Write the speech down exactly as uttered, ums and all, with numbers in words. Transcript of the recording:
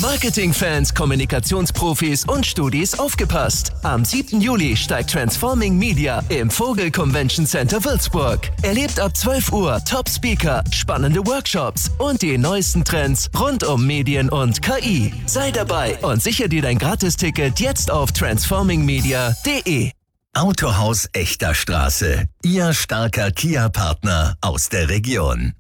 Marketingfans, Kommunikationsprofis und Studis aufgepasst. Am siebten Juli steigt Transforming Media im Vogel Convention Center Würzburg. Erlebt ab zwölf Uhr Top-Speaker, spannende Workshops und die neuesten Trends rund um Medien und K I. Sei dabei und sichere dir dein Gratisticket jetzt auf transforming media punkt de. Autohaus Echter Straße. Ihr starker Kia-Partner aus der Region.